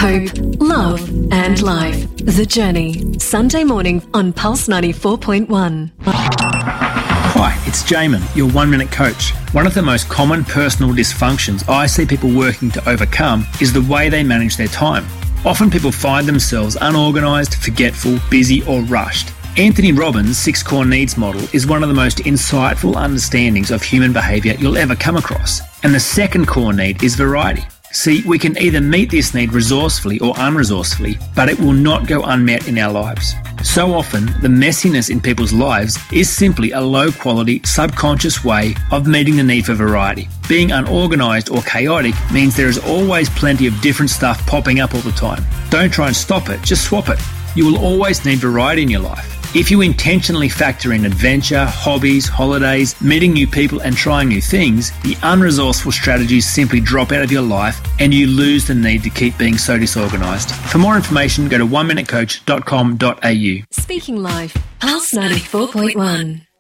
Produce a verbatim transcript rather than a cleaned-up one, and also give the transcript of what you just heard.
hope, love and life. The Journey. Sunday morning on Pulse ninety-four point one. Hi, it's Jamin, your one-minute coach. One of the most common personal dysfunctions I see people working to overcome is the way they manage their time. Often people find themselves unorganised, forgetful, busy or rushed. Anthony Robbins' six core needs model is one of the most insightful understandings of human behaviour you'll ever come across. And the second core need is variety. See, we can either meet this need resourcefully or unresourcefully, but it will not go unmet in our lives. So often, the messiness in people's lives is simply a low-quality, subconscious way of meeting the need for variety. Being unorganised or chaotic means there is always plenty of different stuff popping up all the time. Don't try and stop it, just swap it. You will always need variety in your life. If you intentionally factor in adventure, hobbies, holidays, meeting new people and trying new things, the unresourceful strategies simply drop out of your life and you lose the need to keep being so disorganised. For more information, go to one minute coach dot com dot a u. Speaking Life, Pulse ninety-four point one.